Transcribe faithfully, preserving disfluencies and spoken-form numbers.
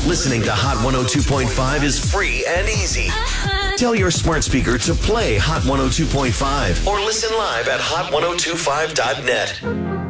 Listening to Hot one oh two point five is free and easy. Tell your smart speaker to play Hot one oh two point five or listen live at hot ten twenty-five dot net.